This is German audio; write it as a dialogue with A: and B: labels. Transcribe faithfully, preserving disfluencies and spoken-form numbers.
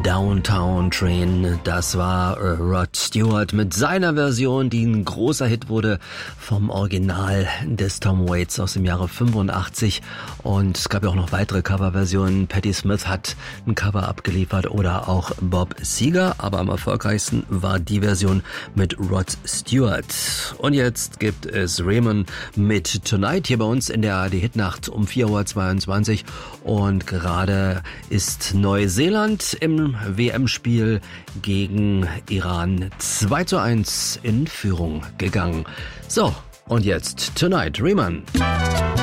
A: Downtown Train, das war Rod Stewart mit seiner Version, die ein großer Hit wurde vom Original des Tom Waits aus dem Jahre fünfundachtzig. Und es gab ja auch noch weitere Coverversionen. Patti Smith hat ein Cover abgeliefert oder auch Bob Seger, aber am erfolgreichsten war die Version mit Rod Stewart. Und jetzt gibt es Raymond mit Tonight hier bei uns in der A R D-Hitnacht um vier Uhr zweiundzwanzig. Und gerade ist Neuseeland im W M-Spiel gegen Iran zwei zu eins in Führung gegangen. So, und jetzt Tonight, Riemann.